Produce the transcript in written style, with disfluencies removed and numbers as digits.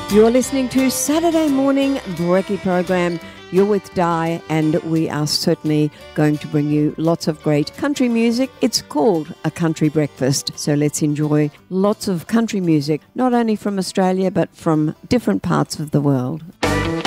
You're listening to Saturday Morning Brekkie program. You're with Di, and we are certainly going to bring you lots of great country music. It's called A Country Breakfast, so let's enjoy lots of country music, not only from Australia, but from different parts of the world.